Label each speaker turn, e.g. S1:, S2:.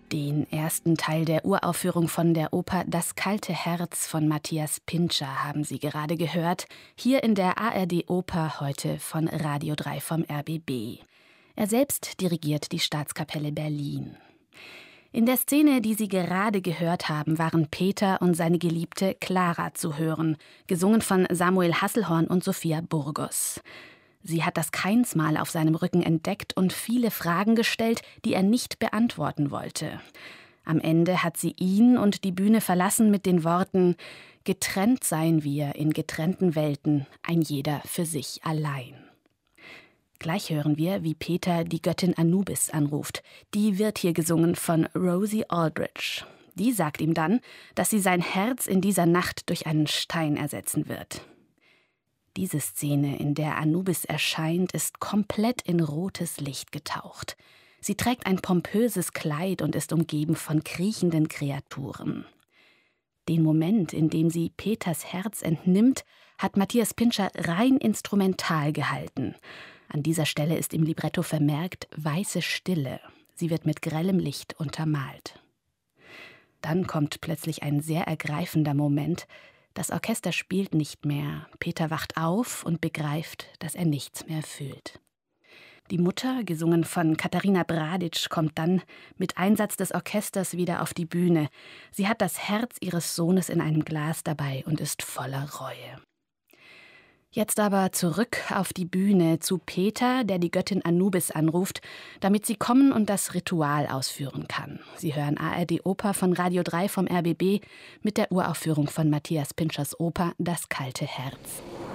S1: Den ersten Teil der Uraufführung von der Oper Das kalte Herz von Matthias Pintscher haben Sie gerade gehört, hier in der ARD-Oper heute von Radio 3 vom RBB. Er selbst dirigiert die Staatskapelle Berlin. In der Szene, die Sie gerade gehört haben, waren Peter und seine Geliebte Clara zu hören, gesungen von Samuel Hasselhorn und Sophia Burgos. Sie hat das Kainsmal auf seinem Rücken entdeckt und viele Fragen gestellt, die er nicht beantworten wollte. Am Ende hat sie ihn und die Bühne verlassen mit den Worten: Getrennt seien wir in getrennten Welten, ein jeder für sich allein. Gleich hören wir, wie Peter die Göttin Anubis anruft. Die wird hier gesungen von Rosie Aldridge. Die sagt ihm dann, dass sie sein Herz in dieser Nacht durch einen Stein ersetzen wird. Diese Szene, in der Anubis erscheint, ist komplett in rotes Licht getaucht. Sie trägt ein pompöses Kleid und ist umgeben von kriechenden Kreaturen. Den Moment, in dem sie Peters Herz entnimmt, hat Matthias Pintscher rein instrumental gehalten. An dieser Stelle ist im Libretto vermerkt weiße Stille. Sie wird mit grellem Licht untermalt. Dann kommt plötzlich ein sehr ergreifender Moment. Das Orchester spielt nicht mehr. Peter wacht auf und begreift, dass er nichts mehr fühlt. Die Mutter, gesungen von Katharina Bradic, kommt dann mit Einsatz des Orchesters wieder auf die Bühne. Sie hat das Herz ihres Sohnes in einem Glas dabei und ist voller Reue. Jetzt aber zurück auf die Bühne zu Peter, der die Göttin Anubis anruft, damit sie kommen und das Ritual ausführen kann. Sie hören ARD-Oper von Radio 3 vom RBB mit der Uraufführung von Matthias Pintschers Oper Das kalte Herz.